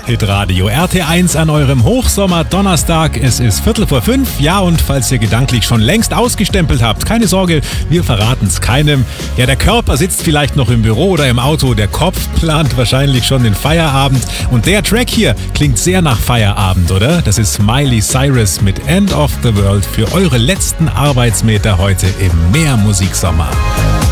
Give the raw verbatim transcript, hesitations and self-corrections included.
Hitradio R T eins an eurem Hochsommer-Donnerstag. Es ist Viertel vor fünf. Ja, und falls ihr gedanklich schon längst ausgestempelt habt, keine Sorge, wir verraten es keinem. Ja, der Körper sitzt vielleicht noch im Büro oder im Auto, der Kopf plant wahrscheinlich schon den Feierabend. Und der Track hier klingt sehr nach Feierabend, oder? Das ist Miley Cyrus mit End of the World für eure letzten Arbeitsmeter heute im Mehr Musiksommer.